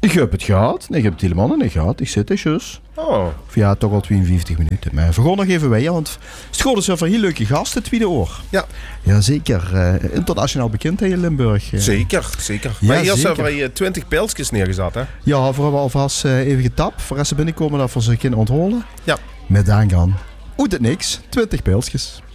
Ik heb het gehad. Nee, ik heb het helemaal nog niet gehad. Ik zit dus. Oh. Ja, toch al 52 minuten. Maar we gaan nog even wij, want het school is een heel leuke gast, het tweede oor. Ja. Jazeker. Internationaal bekend in Limburg. Zeker. Ja, Maar eerst zeker. hebben we 20 pijltjes neergezet, hè? Ja, voor we alvast even getapt. Voor als ze binnenkomen, dat voor ze kunnen ontholen. Ja. Met aangaan. Oet het niks. 20 pijltjes.